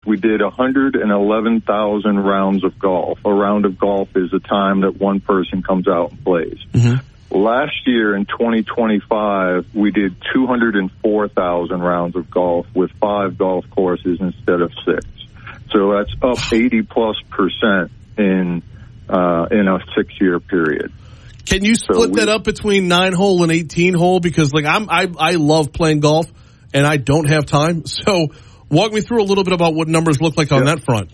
we did 111,000 rounds of golf. A round of golf is a time that one person comes out and plays. Mm-hmm. Last year in 2025, we did 204,000 rounds of golf with 5 golf courses instead of 6. So that's up 80+% in a 6-year period. Can you split that up between 9-hole and 18-hole? Because I love playing golf and I don't have time. So walk me through a little bit about what numbers look like on that front.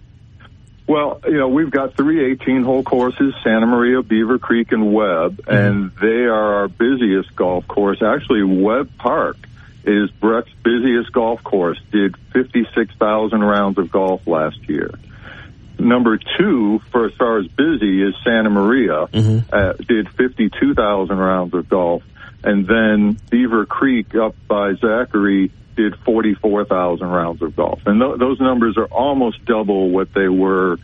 Well, we've got 3 18-hole courses, Santa Maria, Beaver Creek, and Webb, and they are our busiest golf course. Actually, Webb Park is Breck's busiest golf course, did 56,000 rounds of golf last year. Number 2, for as far as busy, is Santa Maria, did 52,000 rounds of golf. And then Beaver Creek up by Zachary did 44,000 rounds of golf. And those numbers are almost double what they were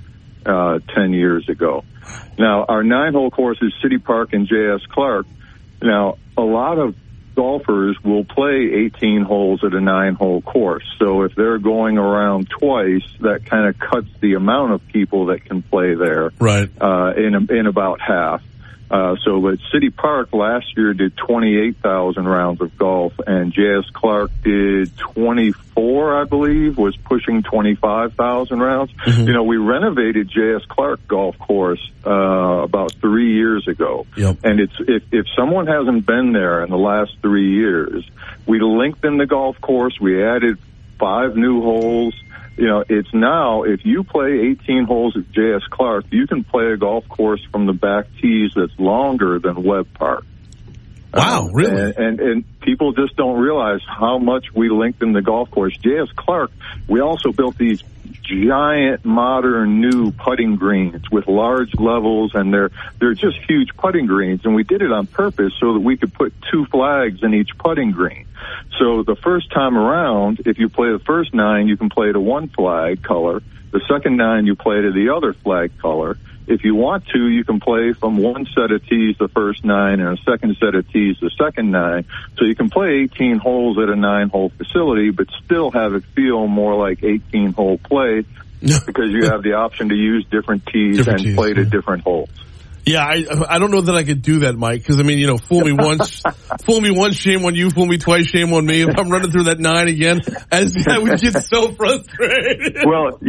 10 years ago. Now, our 9-hole courses, City Park and J.S. Clark. Now, a lot of golfers will play 18 holes at a 9-hole course. So if they're going around twice, that kind of cuts the amount of people that can play there, right? In about half. So at City Park last year did 28,000 rounds of golf, and J.S. Clark did 24, I believe, was pushing 25,000 rounds. Mm-hmm. We renovated J.S. Clark Golf Course about 3 years ago. Yep. And if someone hasn't been there in the last 3 years, we lengthened the golf course. We added 5 new holes. It's now, if you play 18 holes at J.S. Clark, you can play a golf course from the back tees that's longer than Webb Park. Wow, really? And people just don't realize how much we lengthened the golf course. J.S. Clark, we also built these giant, modern, new putting greens with large levels, and they're just huge putting greens. And we did it on purpose so that we could put 2 flags in each putting green. So the first time around, if you play the first 9, you can play to one flag color. The second 9, you play to the other flag color. If you want to, you can play from one set of tees the first 9 and a second set of tees the second 9. So you can play 18 holes at a 9-hole facility, but still have it feel more like 18-hole play because you have the option to use different tees and play to different holes. Yeah, I don't know that I could do that, Mike, because, fool me once, shame on you, fool me twice, shame on me. If I'm running through that 9 again, I would get so frustrated. Well,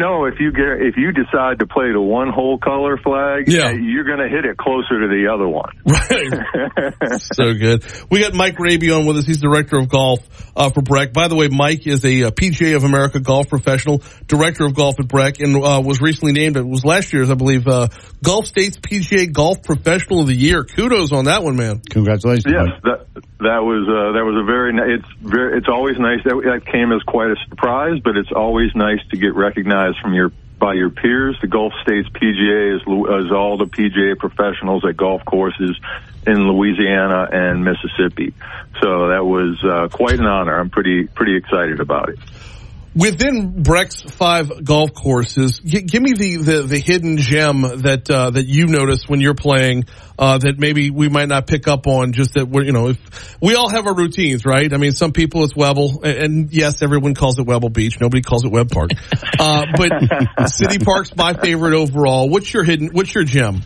if you decide to play the 1-hole color flag, you're going to hit it closer to the other one. Right. So good. We got Mike Raby on with us. He's director of golf for Breck. By the way, Mike is a PGA of America golf professional, director of golf at Breck, and was recently named, it was last year's, I believe, Gulf States PGA Golf Professional of the Year. Kudos on that one, man. Congratulations. Yes, that was a very nice. It's always nice. That came as quite a surprise, but it's always nice to get recognized by your peers. The Gulf States PGA is all the PGA professionals at golf courses in Louisiana and Mississippi. So that was quite an honor. I'm pretty excited about it. Within Breck's 5 golf courses, give me the hidden gem that you notice when you're playing that maybe we might not pick up on. Just that if we all have our routines, right? I mean, some people it's Webble, and yes, everyone calls it Webble Beach. Nobody calls it Webb Park. But City Park's my favorite overall. What's your gem?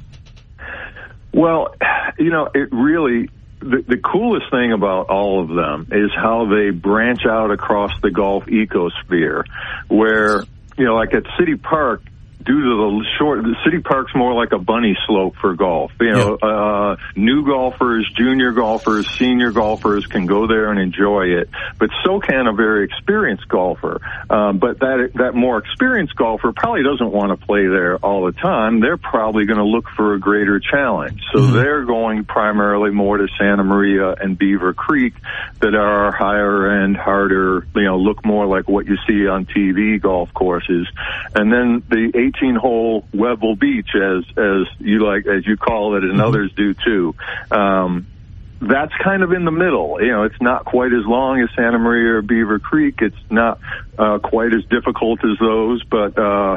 Well, it really. The coolest thing about all of them is how they branch out across the golf ecosphere, where, like at City Park, due to the City Park's more like a bunny slope for golf. New golfers, junior golfers, senior golfers can go there and enjoy it, but so can a very experienced golfer. But that more experienced golfer probably doesn't want to play there all the time. They're probably going to look for a greater challenge. So they're going primarily more to Santa Maria and Beaver Creek that are higher end, harder, look more like what you see on TV golf courses. And then the 18-hole Webble Beach, as you call it, and others do too. That's kind of in the middle. It's not quite as long as Santa Maria or Beaver Creek. It's not quite as difficult as those, but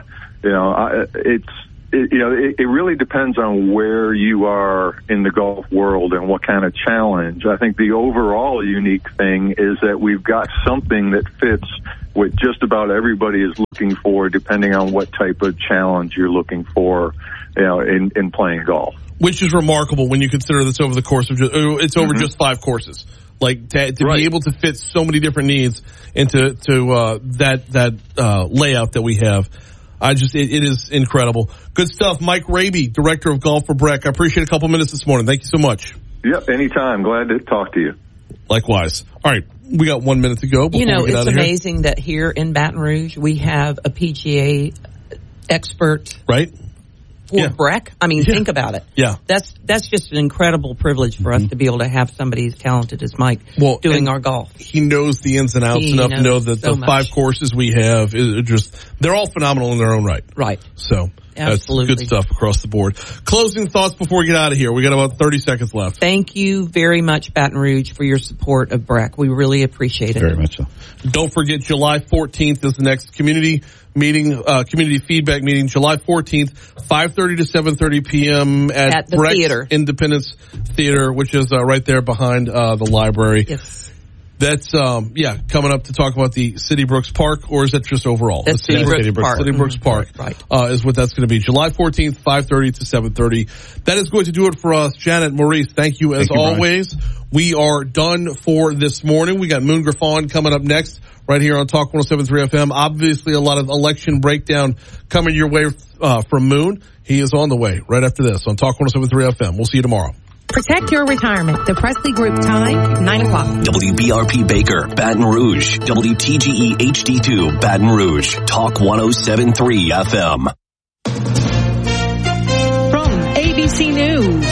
it really depends on where you are in the golf world and what kind of challenge. I think the overall unique thing is that we've got something that fits what just about everybody is looking for, depending on what type of challenge you're looking for, in playing golf. Which is remarkable when you consider this over the course of it's over just 5 courses. Like to be able to fit so many different needs into that layout that we have. It is incredible. Good stuff. Mike Raby, Director of Golf for Breck. I appreciate a couple minutes this morning. Thank you so much. Yep, anytime. Glad to talk to you. Likewise. All right, we got 1 minute to go before we get out of here. It's amazing that here in Baton Rouge we have a PGA expert. Right. For Breck. I mean, think about it. Yeah. That's just an incredible privilege for us to be able to have somebody as talented as Mike doing our golf. He knows the ins and outs enough to know that the 5 courses we have they're all phenomenal in their own right. Right. So absolutely that's good stuff across the board. Closing thoughts before we get out of here. We got about 30 seconds left. Thank you very much, Baton Rouge, for your support of Breck. We really appreciate it. Very much so. Don't forget, July 14th is the next community feedback meeting. July 14th, 5:30 to 7:30 p.m. at the Breck's theater. Independence Theater, which is right there behind the library. Yes. That's coming up to talk about the City Brooks Park, or is that just overall? That's City Brooks Park. City Brooks Park, right. Is what that's going to be. July 14th, 5:30 to 7:30. That is going to do it for us. Janet, Maurice, thank you as always. Brian. We are done for this morning. We got Moon Griffon coming up next right here on Talk 107.3 FM. Obviously, a lot of election breakdown coming your way from Moon. He is on the way right after this on Talk 107.3 FM. We'll see you tomorrow. Protect your retirement. The Presley Group time, 9 o'clock. WBRP Baker, Baton Rouge. WTGE HD2, Baton Rouge. Talk 107.3 FM. From ABC News,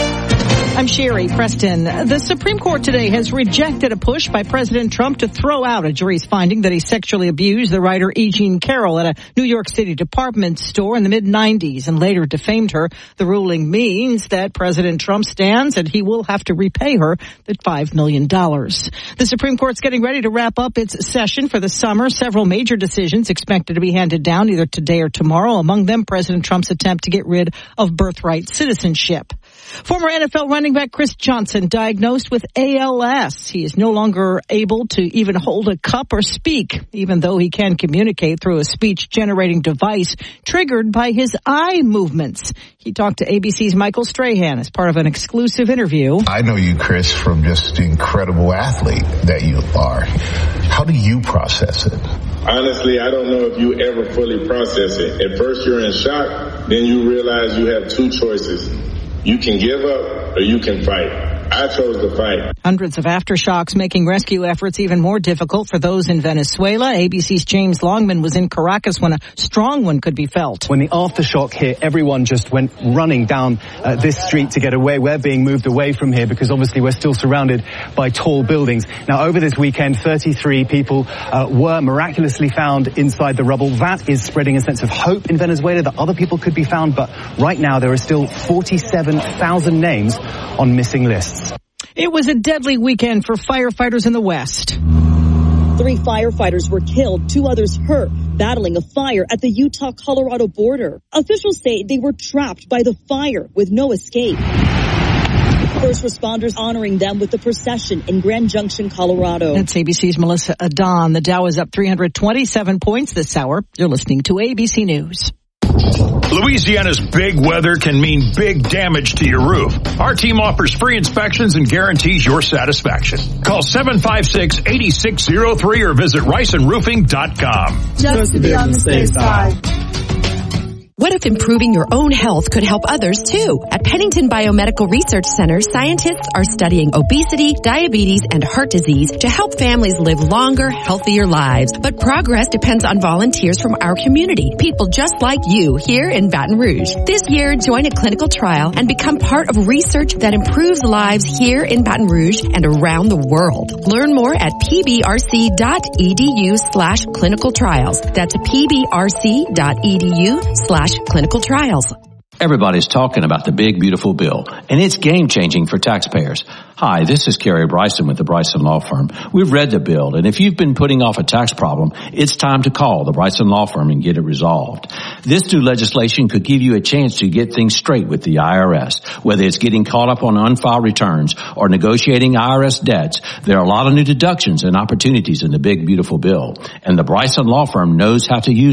I'm Sherry Preston. The Supreme Court today has rejected a push by President Trump to throw out a jury's finding that he sexually abused the writer E. Jean Carroll at a New York City department store in the mid-'90s and later defamed her. The ruling means that President Trump stands and he will have to repay her that $5 million. The Supreme Court's getting ready to wrap up its session for the summer. Several major decisions expected to be handed down either today or tomorrow. Among them, President Trump's attempt to get rid of birthright citizenship. Former NFL running back Chris Johnson diagnosed with ALS. He is no longer able to even hold a cup or speak, even though he can communicate through a speech-generating device triggered by his eye movements. He talked to ABC's Michael Strahan as part of an exclusive interview. I know you, Chris, from just the incredible athlete that you are. How do you process it? Honestly, I don't know if you ever fully process it. At first you're in shock, then you realize you have 2 choices. You can give up or you can fight. I chose to fight. Hundreds of aftershocks making rescue efforts even more difficult for those in Venezuela. ABC's James Longman was in Caracas when a strong one could be felt. When the aftershock hit, everyone just went running down this street to get away. We're being moved away from here because obviously we're still surrounded by tall buildings. Now, over this weekend, 33 people were miraculously found inside the rubble. That is spreading a sense of hope in Venezuela that other people could be found. But right now, there are still 47,000 names on missing lists. It was a deadly weekend for firefighters in the West. 3 firefighters were killed, 2 others hurt, battling a fire at the Utah-Colorado border. Officials say they were trapped by the fire with no escape. First responders honoring them with the procession in Grand Junction, Colorado. That's ABC's Melissa Adon. The Dow is up 327 points this hour. You're listening to ABC News. Louisiana's big weather can mean big damage to your roof. Our team offers free inspections and guarantees your satisfaction. Call 756-8603 or visit riceandroofing.com. Just to be on the safe side. What if improving your own health could help others too? At Pennington Biomedical Research Center, scientists are studying obesity, diabetes, and heart disease to help families live longer, healthier lives. But progress depends on volunteers from our community, people just like you here in Baton Rouge. This year, join a clinical trial and become part of research that improves lives here in Baton Rouge and around the world. Learn more at pbrc.edu/clinical trials. That's pbrc.edu/clinical trials. Everybody's talking about the big, beautiful bill, and it's game-changing for taxpayers. Hi, this is Kerry Bryson with the Bryson Law Firm. We've read the bill, and if you've been putting off a tax problem, it's time to call the Bryson Law Firm and get it resolved. This new legislation could give you a chance to get things straight with the IRS. Whether it's getting caught up on unfiled returns or negotiating IRS debts, there are a lot of new deductions and opportunities in the big, beautiful bill. And the Bryson Law Firm knows how to use